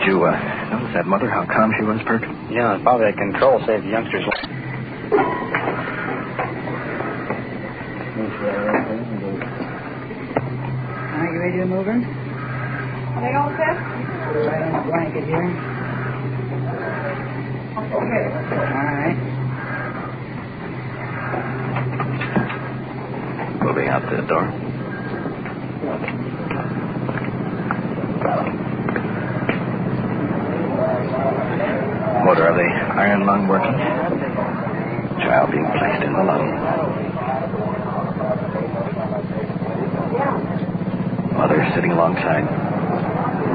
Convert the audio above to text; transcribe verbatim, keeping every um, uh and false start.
you uh, notice that mother, how calm she was, Perk? Yeah, probably that control saved the youngsters. Are you ready to move in? Are they all set? Right on the blanket here. Okay. All right. Moving out the door. Motor of the iron lung working. Child being placed in the lung. Mother sitting alongside.